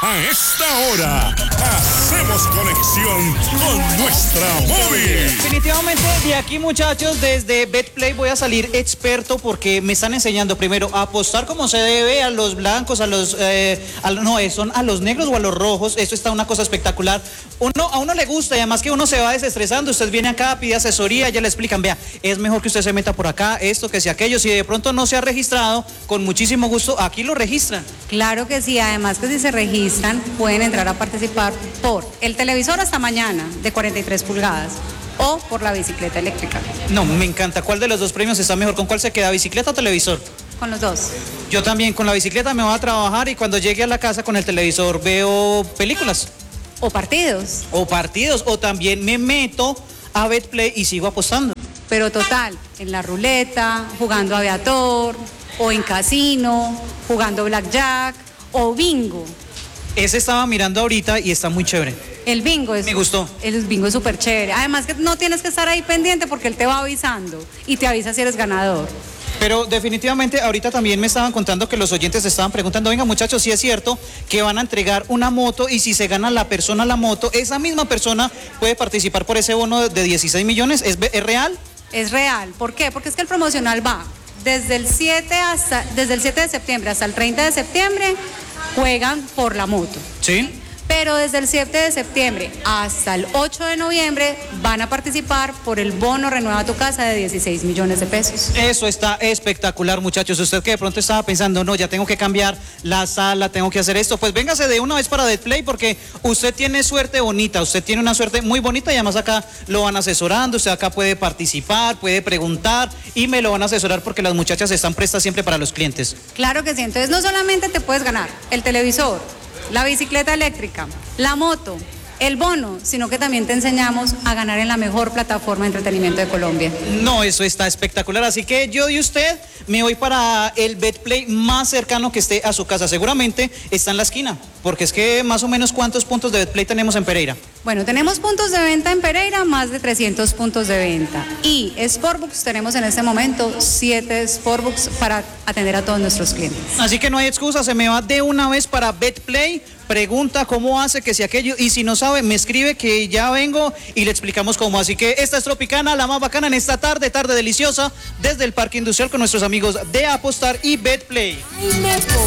A esta hora, hacemos conexión con nuestra móvil. Definitivamente de aquí, muchachos, desde BetPlay voy a salir experto porque me están enseñando primero a apostar como se debe a los blancos, son a los negros o a los rojos. Esto está una cosa espectacular. A uno le gusta y además que uno se va desestresando. Usted viene acá, pide asesoría, ya le explican, vea, es mejor que usted se meta por acá, esto, que si aquello. Si de pronto no se ha registrado, con muchísimo gusto, aquí lo registran. Claro que sí, además que si se registran, pueden entrar a participar por el televisor hasta mañana de 43 pulgadas o por la bicicleta eléctrica. No, me encanta. ¿Cuál de los dos premios está mejor? ¿Con cuál se queda, bicicleta o televisor? Con los dos. Yo también con la bicicleta me voy a trabajar y cuando llegue a la casa con el televisor veo películas. O partidos. O también me meto a BetPlay y sigo apostando. Pero total, en la ruleta, jugando aviator, o en casino, jugando blackjack, o bingo. Ese estaba mirando ahorita y está muy chévere. El bingo es... Me gustó. El bingo es súper chévere. Además que no tienes que estar ahí pendiente porque él te va avisando y te avisa si eres ganador. Pero definitivamente ahorita también me estaban contando que los oyentes estaban preguntando, venga muchachos, si es cierto que van a entregar una moto y si se gana la persona la moto, esa misma persona puede participar por ese bono de 16 millones, ¿es real? Es real, ¿por qué? Porque es que el promocional va desde el 7 de septiembre hasta el 30 de septiembre, juegan por la moto. Sí. Pero desde el 7 de septiembre hasta el 8 de noviembre van a participar por el bono Renueva tu Casa de 16 millones de pesos. Eso está espectacular, muchachos. Usted que de pronto estaba pensando, no, ya tengo que cambiar la sala, tengo que hacer esto, pues véngase de una vez para BetPlay porque usted tiene suerte bonita, usted tiene una suerte muy bonita y además acá lo van asesorando, usted acá puede participar, puede preguntar y me lo van a asesorar porque las muchachas están prestas siempre para los clientes. Claro que sí, entonces no solamente te puedes ganar el televisor, la bicicleta eléctrica, la moto, el bono, sino que también te enseñamos a ganar en la mejor plataforma de entretenimiento de Colombia. No, eso está espectacular, así que yo y usted me voy para el BetPlay más cercano que esté a su casa, seguramente está en la esquina, porque es que más o menos ¿cuántos puntos de BetPlay tenemos en Pereira? Bueno, tenemos puntos de venta en Pereira, más de 300 puntos de venta. Y Sportbooks, tenemos en este momento 7 Sportbooks para atender a todos nuestros clientes. Así que no hay excusa, se me va de una vez para BetPlay, pregunta cómo hace, que si aquello, y si no sabe, me escribe que ya vengo y le explicamos cómo. Así que esta es Tropicana, la más bacana en esta tarde deliciosa, desde el Parque Industrial con nuestros amigos de Apostar y BetPlay.